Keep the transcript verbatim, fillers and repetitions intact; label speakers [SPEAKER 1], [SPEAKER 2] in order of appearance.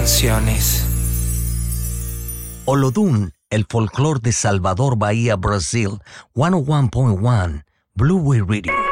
[SPEAKER 1] canciones.
[SPEAKER 2] Olodum, el folclore de Salvador Bahía, Brasil. ciento uno punto uno, Blue Way Radio.